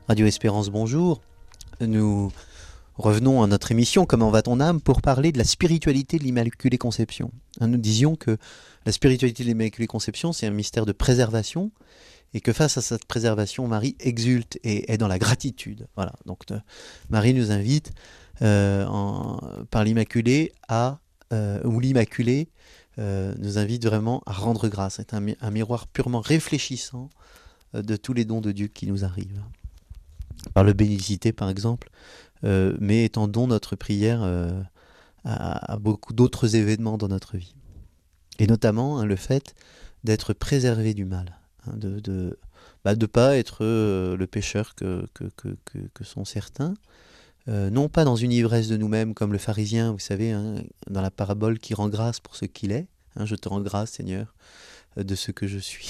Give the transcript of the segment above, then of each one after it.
Radio Espérance, bonjour. Nous revenons à notre émission Comment va ton âme pour parler de la spiritualité de l'Immaculée Conception. Nous disions que la spiritualité de l'Immaculée Conception, c'est un mystère de préservation et que face à cette préservation, Marie exulte et est dans la gratitude. Voilà. Donc Marie nous invite par l'Immaculée ou l'Immaculée nous invite vraiment à rendre grâce. C'est un miroir purement réfléchissant de tous les dons de Dieu qui nous arrivent. Par le bénédicité par exemple, mais étendons notre prière à beaucoup d'autres événements dans notre vie. Et notamment le fait d'être préservé du mal, de ne pas être le pécheur que sont certains, non pas dans une ivresse de nous-mêmes comme le pharisien, vous savez, dans la parabole qui rend grâce pour ce qu'il est, je te rends grâce Seigneur de ce que je suis.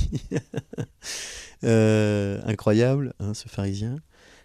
Incroyable, ce pharisien.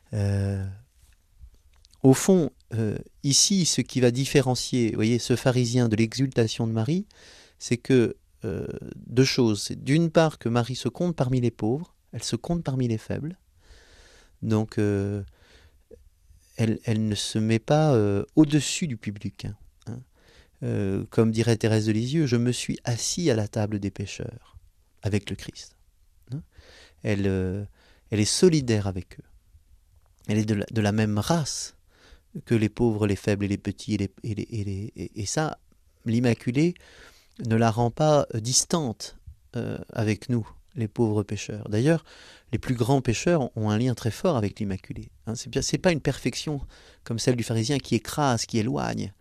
Au fond, ici, ce qui va différencier, vous voyez, ce pharisien de l'exultation de Marie, c'est que deux choses. C'est d'une part que Marie se compte parmi les pauvres, elle se compte parmi les faibles. Donc, elle ne se met pas au-dessus du public. Comme dirait Thérèse de Lisieux, je me suis assis à la table des pécheurs avec le Christ. Elle est solidaire avec eux. Elle est de la même race que les pauvres, les faibles et les petits. Et ça, l'Immaculée ne la rend pas distante avec nous, les pauvres pécheurs. D'ailleurs, les plus grands pécheurs ont un lien très fort avec l'Immaculée. C'est pas une perfection comme celle du pharisien qui écrase, qui éloigne.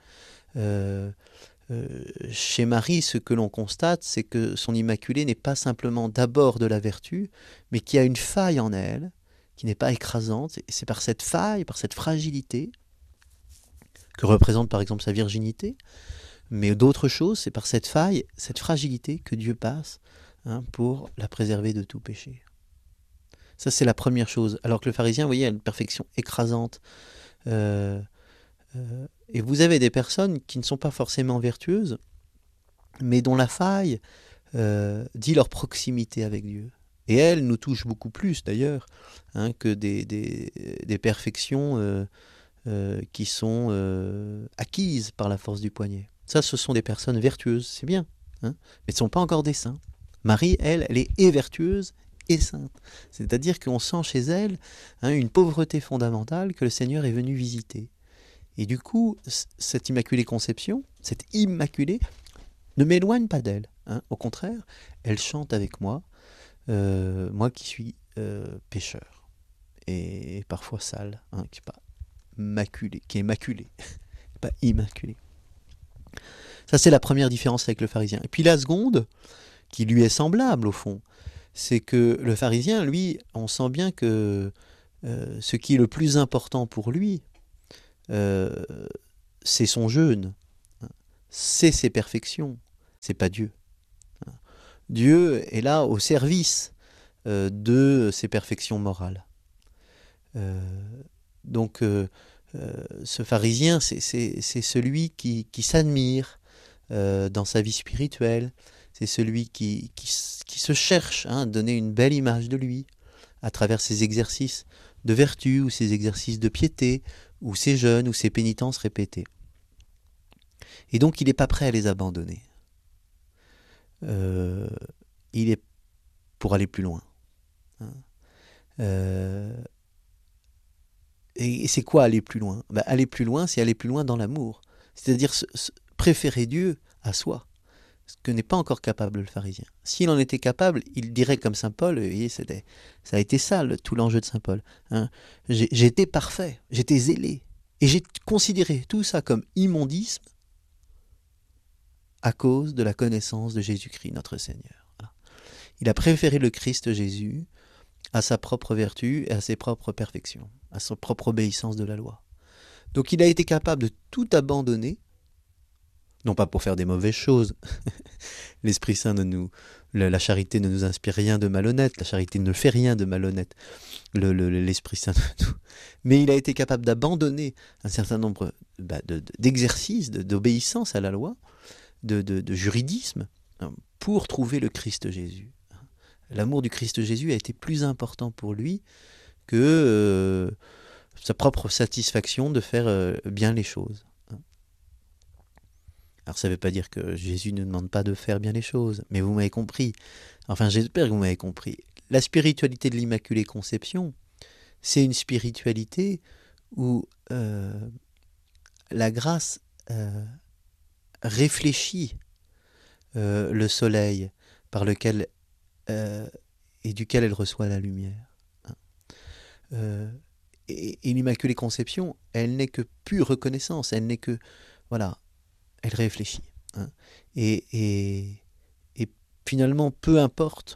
Chez Marie, ce que l'on constate, c'est que son Immaculée n'est pas simplement d'abord de la vertu, mais qu'il y a une faille en elle, qui n'est pas écrasante. Et c'est par cette faille, par cette fragilité, que représente par exemple sa virginité, mais d'autres choses, c'est par cette faille, cette fragilité que Dieu passe pour la préserver de tout péché. Ça, c'est la première chose. Alors que le pharisien, vous voyez, a une perfection écrasante. Et vous avez des personnes qui ne sont pas forcément vertueuses, mais dont la faille dit leur proximité avec Dieu. Et elle nous touche beaucoup plus d'ailleurs que des perfections qui sont acquises par la force du poignet. Ça, ce sont des personnes vertueuses, c'est bien, mais ce ne sont pas encore des saints. Marie, elle est et vertueuse et sainte. C'est-à-dire qu'on sent chez elle une pauvreté fondamentale que le Seigneur est venu visiter. Et du coup, cette Immaculée Conception, cette Immaculée, ne m'éloigne pas d'elle. Au contraire, elle chante avec moi, moi qui suis pécheur, et parfois sale, qui n'est pas maculé, qui est maculé, pas immaculé. Ça, c'est la première différence avec le pharisien. Et puis la seconde, qui lui est semblable au fond, c'est que le pharisien, lui, on sent bien que ce qui est le plus important pour lui, c'est son jeûne, c'est ses perfections, c'est pas Dieu. Dieu est là au service de ses perfections morales. Donc ce pharisien, c'est celui qui s'admire dans sa vie spirituelle, c'est celui qui se cherche à donner une belle image de lui à travers ses exercices de vertu ou ses exercices de piété ou ses jeûnes ou ses pénitences répétées. Et donc il n'est pas prêt à les abandonner. Il est pour aller plus loin. Et c'est quoi aller plus loin ? Aller plus loin, c'est aller plus loin dans l'amour. C'est-à-dire préférer Dieu à soi. Ce que n'est pas encore capable le pharisien. S'il en était capable, il dirait comme saint Paul, vous voyez, ça a été ça tout l'enjeu de saint Paul. J'étais parfait, j'étais zélé. Et j'ai considéré tout ça comme immondisme à cause de la connaissance de Jésus-Christ, notre Seigneur. Il a préféré le Christ Jésus à sa propre vertu et à ses propres perfections, à sa propre obéissance de la loi. Donc il a été capable de tout abandonner, non pas pour faire des mauvaises choses. L'Esprit Saint la charité ne nous inspire rien de malhonnête, la charité ne fait rien de malhonnête, l'Esprit Saint de nous. Mais il a été capable d'abandonner un certain nombre d'exercices, d'obéissance à la loi, de juridisme, pour trouver le Christ Jésus. L'amour du Christ Jésus a été plus important pour lui que sa propre satisfaction de faire bien les choses. Alors ça ne veut pas dire que Jésus ne demande pas de faire bien les choses, mais vous m'avez compris. Enfin, j'espère que vous m'avez compris. La spiritualité de l'Immaculée Conception, c'est une spiritualité où la grâce réfléchit le soleil par lequel et duquel elle reçoit la lumière. Et l'Immaculée Conception, elle n'est que pure reconnaissance, elle n'est que, voilà, elle réfléchit. Et finalement, peu importe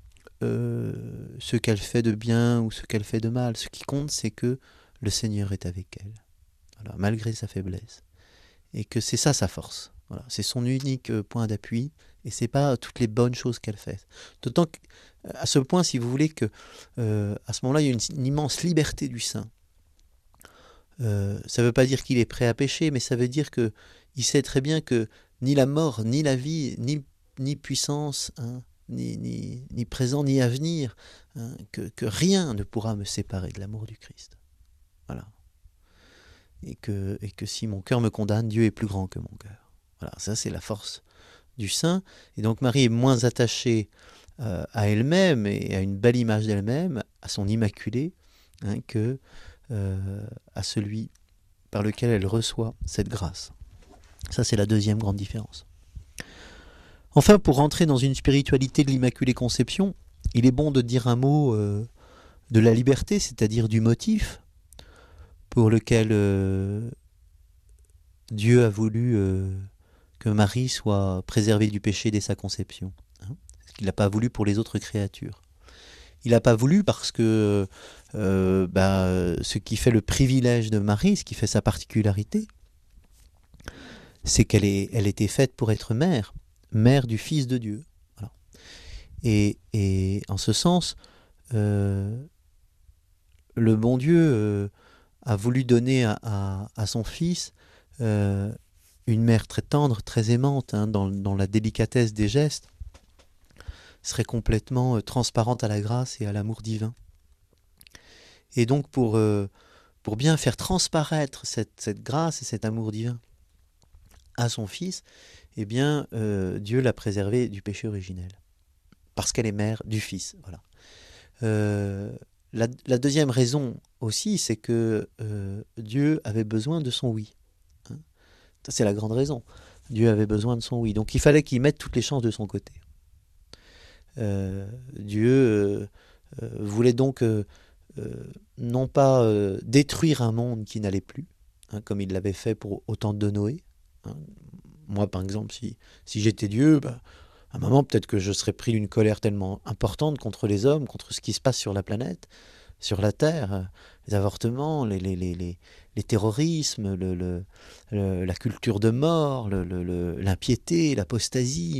ce qu'elle fait de bien ou ce qu'elle fait de mal, ce qui compte, c'est que le Seigneur est avec elle, voilà, malgré sa faiblesse. Et que c'est ça sa force. Voilà, c'est son unique point d'appui, et c'est pas toutes les bonnes choses qu'elle fait. D'autant qu'à ce point, si vous voulez, que à ce moment-là, il y a une immense liberté du saint. Ça ne veut pas dire qu'il est prêt à pécher, mais ça veut dire que il sait très bien que ni la mort, ni la vie, ni puissance, ni présent, ni avenir, que rien ne pourra me séparer de l'amour du Christ. Voilà. Et que si mon cœur me condamne, Dieu est plus grand que mon cœur. Voilà, ça c'est la force du saint. Et donc Marie est moins attachée à elle-même et à une belle image d'elle-même, à son immaculé, que à celui par lequel elle reçoit cette grâce. Ça c'est la deuxième grande différence. Enfin, pour rentrer dans une spiritualité de l'Immaculée Conception, il est bon de dire un mot de la liberté, c'est-à-dire du motif pour lequel Dieu a voulu que Marie soit préservée du péché dès sa conception. Il n'a pas voulu pour les autres créatures. Il n'a pas voulu parce que ce qui fait le privilège de Marie, ce qui fait sa particularité, c'est qu'elle était faite pour être mère du Fils de Dieu. Voilà. Et en ce sens, le bon Dieu a voulu donner à son Fils une mère très tendre, très aimante, dans la délicatesse des gestes, serait complètement transparente à la grâce et à l'amour divin. Et donc pour bien faire transparaître cette grâce et cet amour divin à son Fils, eh bien, Dieu l'a préservée du péché originel, parce qu'elle est mère du Fils. Voilà. La deuxième raison aussi, c'est que Dieu avait besoin de son oui. Ça, c'est la grande raison. Dieu avait besoin de son oui. Donc il fallait qu'il mette toutes les chances de son côté. Dieu voulait donc non pas détruire un monde qui n'allait plus, comme il l'avait fait au temps de Noé. Moi, par exemple, si j'étais Dieu, à un moment, peut-être que je serais pris d'une colère tellement importante contre les hommes, contre ce qui se passe sur la planète, sur la Terre, les avortements, les terrorismes, la culture de mort, l'impiété, l'apostasie,